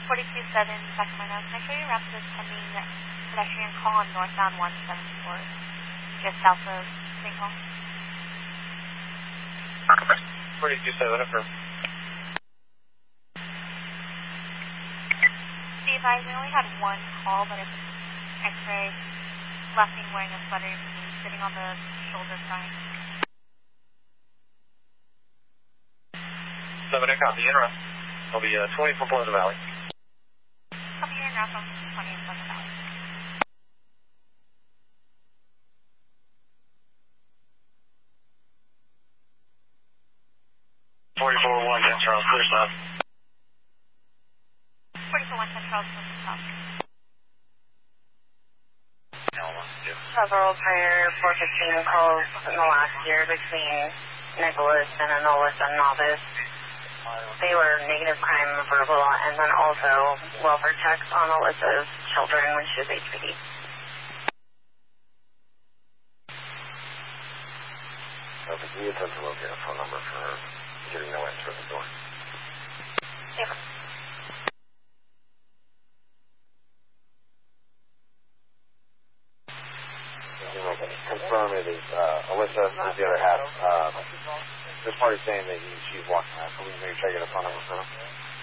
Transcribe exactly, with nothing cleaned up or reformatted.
forty-two seven Sacramento. Can I show you rapid pending pedestrian call on northbound one seventy-four, just south of Saint Paul? forty-two seven, affirm. Be advised, we only had one call, but it's X-ray, last seen wearing a sweater, sitting on the shoulder crying. seven, I copy, interrupt. I'll be uh, twenty-four Pleasant Valley. Copy, interrupt from twenty Pleasant Valley. forty-four one, Ten Charles, clear south. forty-four one, Ten Charles, clear south. Several prior four fifteen calls in the last year between Nicholas and Anolis and Novice. They were negative crime verbal and then also welfare checks on Alyssa's children when she was H P D. Okay, can you attempt to locate a phone number for her getting no answer at the door? Yeah. Confirm it is uh, Alyssa, who's the other half. Uh, this party's saying that he, she's walking out, so we can maybe try to get a phone number for her.